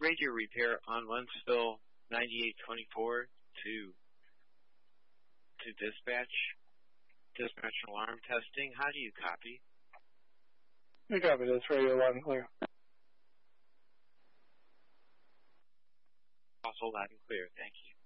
radio repair on Wentzville 9824 to dispatch alarm testing. How do you copy? You copy this, radio loud and clear. Also loud and clear, thank you.